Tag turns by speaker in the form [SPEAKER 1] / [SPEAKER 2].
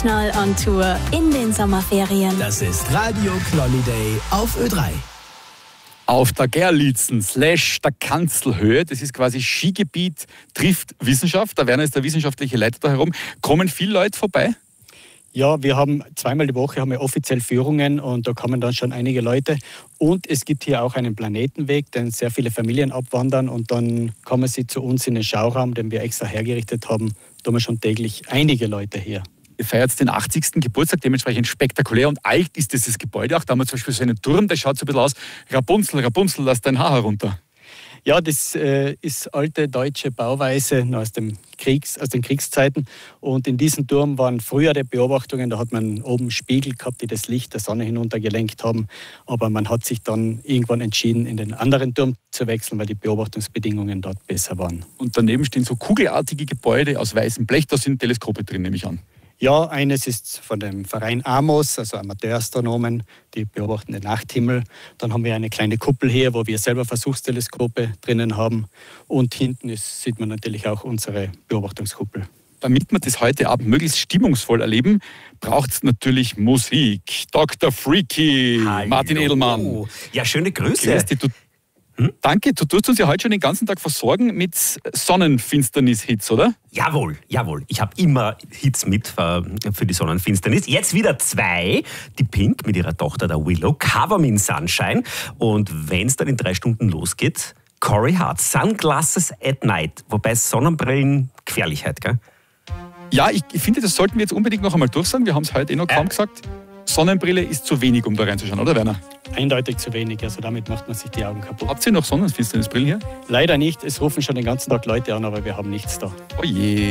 [SPEAKER 1] Rock'n'Knoll on Tour in den Sommerferien.
[SPEAKER 2] Das ist Radio Knolliday auf Ö3.
[SPEAKER 3] Auf der Gerlitzen / der Kanzelhöhe, das ist quasi Skigebiet, trifft Wissenschaft. Der Werner ist der wissenschaftliche Leiter da herum. Kommen viele Leute vorbei?
[SPEAKER 4] Ja, wir haben zweimal die Woche offiziell Führungen und da kommen dann schon einige Leute. Und es gibt hier auch einen Planetenweg, den sehr viele Familien abwandern und dann kommen sie zu uns in den Schauraum, den wir extra hergerichtet haben. Da haben wir schon täglich einige Leute hier.
[SPEAKER 3] Ihr feiert den 80. Geburtstag, dementsprechend spektakulär und alt ist dieses Gebäude auch. Da haben wir zum Beispiel so einen Turm, der schaut so ein bisschen aus, Rapunzel, Rapunzel, lass dein Haar herunter.
[SPEAKER 4] Ja, das ist alte deutsche Bauweise aus den Kriegszeiten. Und in diesem Turm waren frühere Beobachtungen, da hat man oben Spiegel gehabt, die das Licht der Sonne hinuntergelenkt haben. Aber man hat sich dann irgendwann entschieden, in den anderen Turm zu wechseln, weil die Beobachtungsbedingungen dort besser waren.
[SPEAKER 3] Und daneben stehen so kugelartige Gebäude aus weißem Blech, da sind Teleskope drin, nehme ich an.
[SPEAKER 4] Ja, eines ist von dem Verein AMOS, also Amateurastronomen, die beobachten den Nachthimmel. Dann haben wir eine kleine Kuppel hier, wo wir selber Versuchsteleskope drinnen haben. Und hinten sieht man natürlich auch unsere Beobachtungskuppel.
[SPEAKER 3] Damit wir das heute Abend möglichst stimmungsvoll erleben, braucht es natürlich Musik. Dr. Freaky,
[SPEAKER 5] Hallo.
[SPEAKER 3] Martin Edelmann.
[SPEAKER 5] Ja, schöne Grüße.
[SPEAKER 3] Grüß dich, Danke, du tust uns ja heute schon den ganzen Tag versorgen mit Sonnenfinsternis-Hits, oder?
[SPEAKER 5] Jawohl, jawohl. Ich habe immer Hits mit für die Sonnenfinsternis. Jetzt wieder 2. Die Pink mit ihrer Tochter, der Willow, Cover Me in Sunshine. Und wenn es dann in 3 Stunden losgeht, Corey Hart, Sunglasses at Night. Wobei Sonnenbrillen Gefährlichkeit, gell?
[SPEAKER 3] Ja, ich finde, das sollten wir jetzt unbedingt noch einmal durchsagen. Wir haben es heute noch kaum gesagt. Sonnenbrille ist zu wenig, um da reinzuschauen, oder Werner?
[SPEAKER 4] Eindeutig zu wenig, also damit macht man sich die Augen kaputt.
[SPEAKER 3] Habt ihr noch Sonnenfinsternisbrillen hier?
[SPEAKER 4] Leider nicht, es rufen schon den ganzen Tag Leute an, aber wir haben nichts da.
[SPEAKER 3] Oh je.